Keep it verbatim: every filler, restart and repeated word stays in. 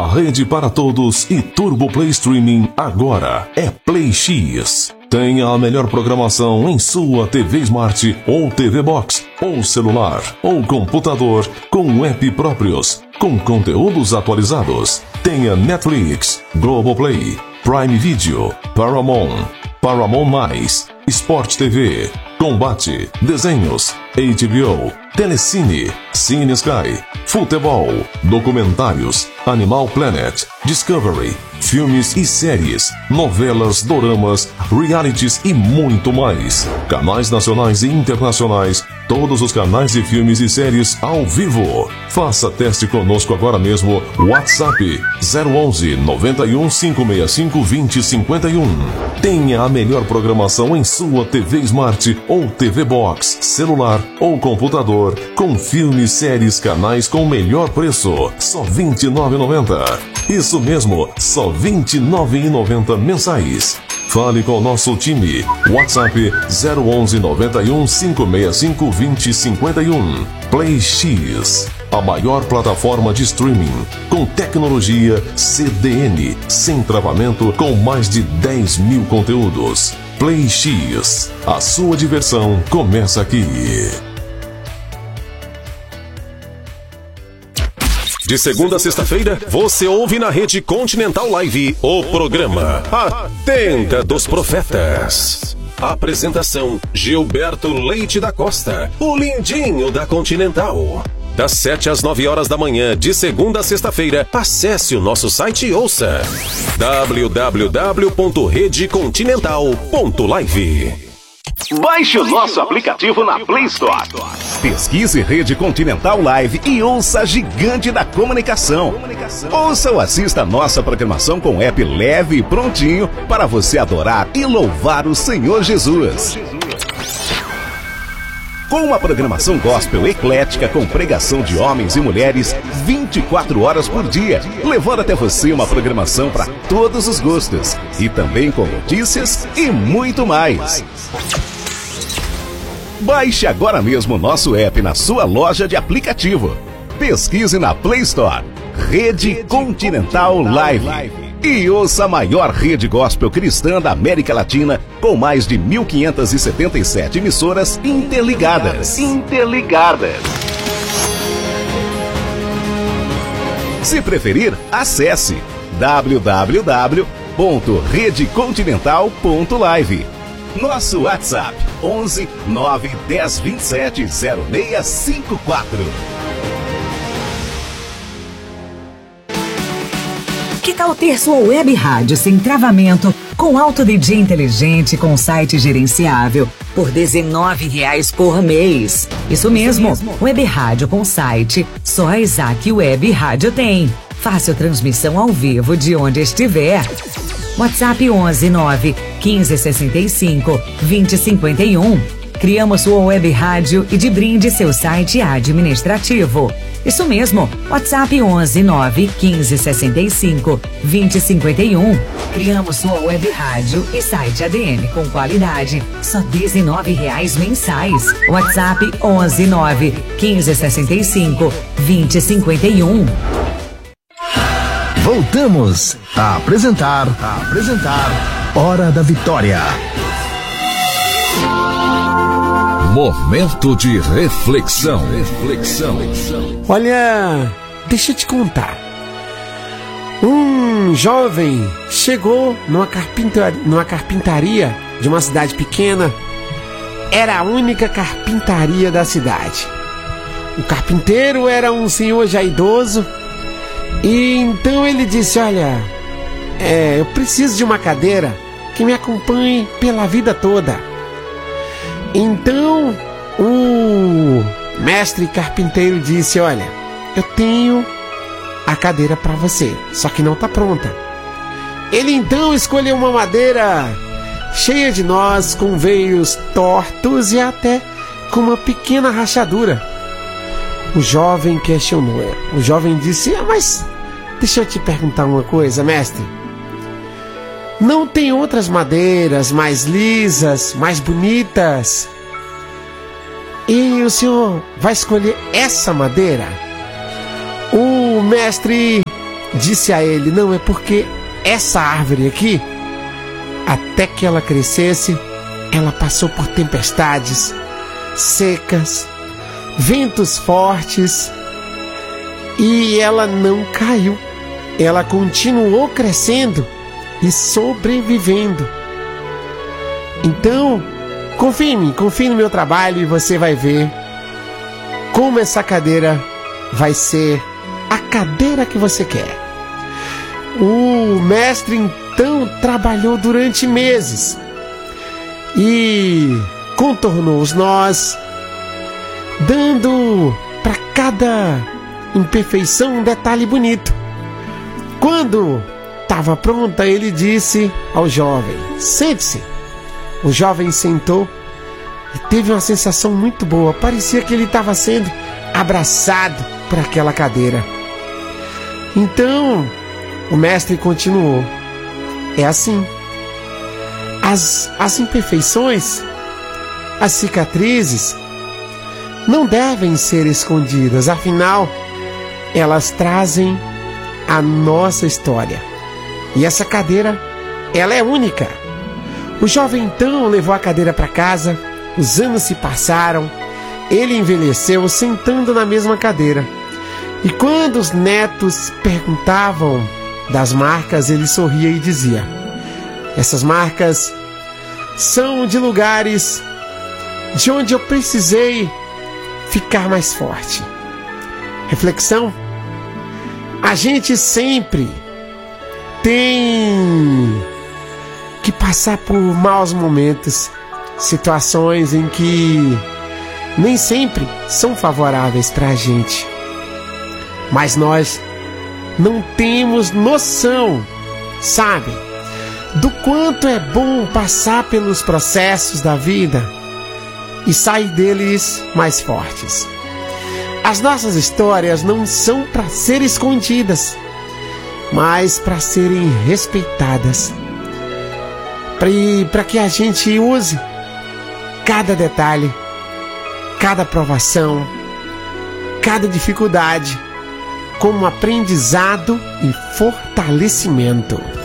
rede para todos e Turbo Play Streaming agora é Play X. Tenha a melhor programação em sua T V Smart ou T V Box, ou celular, ou computador, com app próprios, com conteúdos atualizados. Tenha Netflix, Globoplay, Prime Video, Paramount, Paramount Mais, Sport T V, Combate, Desenhos, H B O, Telecine, Cine Sky, Futebol, Documentários, Animal Planet, Discovery, filmes e séries, novelas, doramas, realities e muito mais. Canais nacionais e internacionais, todos os canais de filmes e séries ao vivo. Faça teste conosco agora mesmo. WhatsApp zero onze, noventa e um, cinco seis cinco, vinte, cinquenta e um. Tenha a melhor programação em sua T V Smart ou T V Box, celular ou computador, com filmes, séries, canais com melhor preço. Só vinte e nove reais e noventa centavos. Isso mesmo, só vinte e nove reais e noventa centavos mensais. Fale com o nosso time. WhatsApp zero onze, noventa e um, cinco seis cinco, vinte, cinquenta e um. Play X, a maior plataforma de streaming com tecnologia C D N, sem travamento, com mais de dez mil conteúdos. Play X, a sua diversão começa aqui. De segunda a sexta-feira, você ouve na Rede Continental Live o programa A Tenda dos Profetas. Apresentação: Gilberto Leite da Costa, o lindinho da Continental. Das sete às nove horas da manhã, de segunda a sexta-feira, acesse o nosso site e ouça w w w ponto rede continental ponto live. Baixe o nosso aplicativo na Play Store. Pesquise Rede Continental Live e ouça a gigante da comunicação. Ouça ou assista a nossa programação com app leve e prontinho para você adorar e louvar o Senhor Jesus. Com uma programação gospel eclética com pregação de homens e mulheres vinte e quatro horas por dia, levando até você uma programação para todos os gostos e também com notícias e muito mais. Baixe agora mesmo o nosso app na sua loja de aplicativo. Pesquise na Play Store Rede Continental Live e ouça a maior rede gospel cristã da América Latina com mais de mil quinhentas e setenta e sete emissoras interligadas. Interligadas. Se preferir, acesse w w w ponto rede continental ponto live. Nosso WhatsApp onze, nove, dez, vinte e sete, zero seis cinco quatro. Que tal ter sua web rádio sem travamento, com alto D J inteligente, com site gerenciável, por dezenove reais por mês? Isso mesmo, web rádio com site, só a Isaac Web Rádio tem. Fácil transmissão ao vivo de onde estiver. WhatsApp onze, nove, quinze, sessenta e cinco, vinte, cinquenta e um. Criamos sua web rádio e de brinde seu site administrativo. Isso mesmo, WhatsApp onze, nove, quinze, sessenta e cinco, vinte, cinquenta e um. Criamos sua web rádio e site A D M com qualidade, só dezenove reais mensais. WhatsApp onze, nove, quinze, sessenta e cinco, vinte, cinquenta e um. Voltamos a apresentar, a apresentar Hora da Vitória. Momento de reflexão. Reflexão. Olha, deixa eu te contar. Um jovem chegou numa carpintaria, numa carpintaria de uma cidade pequena. Era a única carpintaria da cidade. O carpinteiro era um senhor já idoso. E então ele disse: olha, é, eu preciso de uma cadeira que me acompanhe pela vida toda. Então o mestre carpinteiro disse: olha, eu tenho a cadeira para você, só que não está pronta. Ele então escolheu uma madeira cheia de nós, com veios tortos e até com uma pequena rachadura. O jovem questionou. O jovem disse: ah, mas deixa eu te perguntar uma coisa, mestre. Não tem outras madeiras mais lisas, mais bonitas? E o senhor vai escolher essa madeira? O mestre disse a ele: não, é porque essa árvore aqui, até que ela crescesse, ela passou por tempestades, secas, ventos fortes, e ela não caiu. Ela continuou crescendo e sobrevivendo. Então, confie em mim, confie no meu trabalho e você vai ver como essa cadeira vai ser a cadeira que você quer. O mestre então trabalhou durante meses e contornou os nós, dando para cada imperfeição um detalhe bonito. Quando estava pronta, ele disse ao jovem: sente-se. O jovem sentou e teve uma sensação muito boa. Parecia que ele estava sendo abraçado por aquela cadeira. Então, o mestre continuou: é assim. As, as imperfeições, as cicatrizes, não devem ser escondidas. Afinal, elas trazem a nossa história. E essa cadeira, ela é única. O jovem então levou a cadeira para casa. Os anos se passaram. Ele envelheceu sentando na mesma cadeira. E quando os netos perguntavam das marcas, ele sorria e dizia: essas marcas são de lugares de onde eu precisei ficar mais forte. Reflexão: a gente sempre tem que passar por maus momentos, situações em que nem sempre são favoráveis para a gente. Mas nós não temos noção, sabe, do quanto é bom passar pelos processos da vida e sair deles mais fortes. As nossas histórias não são para ser escondidas, mas para serem respeitadas, para que a gente use cada detalhe, cada provação, cada dificuldade como aprendizado e fortalecimento.